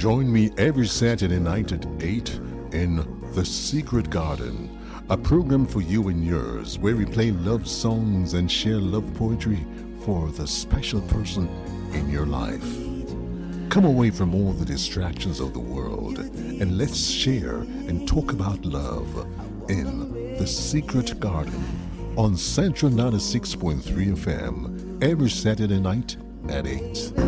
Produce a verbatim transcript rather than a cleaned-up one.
Join me every Saturday night at eight in The Secret Garden, a program for you and yours where we play love songs and share love poetry for the special person in your life. Come away from all the distractions of the world and let's share and talk about love in The Secret Garden on Central ninety-six point three F M every Saturday night at eight.